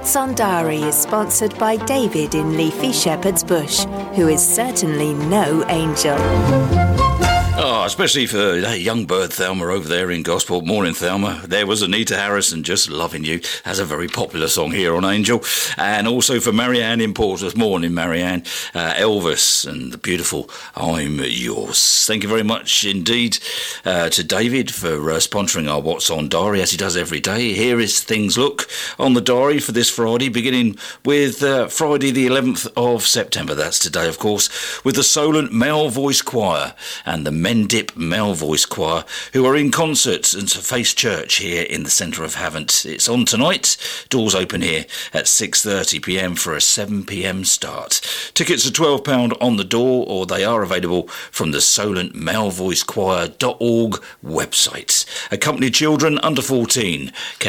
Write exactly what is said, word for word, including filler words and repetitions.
What's on Diary is sponsored by David in leafy Shepherd's Bush, who is certainly no angel. Oh, especially for that young bird Thelma over there in Gosport. Morning, Thelma. There was Anita Harrison, Just Loving You. That's a very popular song here on Angel. And also for Marianne in Portsmouth. Morning, Marianne. Uh, Elvis and the beautiful I'm Yours. Thank you very much indeed uh, to David for uh, sponsoring our What's On Diary, as he does every day. Here is Things Look on the diary for this Friday, beginning with uh, Friday the eleventh of September. That's today, of course, with the Solent Male Voice Choir and the Mendip Male Voice Choir, who are in concert at Face Church here in the centre of Havant. It's on tonight. Doors open here at six thirty p m for a seven p m start. Tickets are twelve pounds on the door, or they are available from the solent male voice choir dot org website. Accompanied children under fourteen can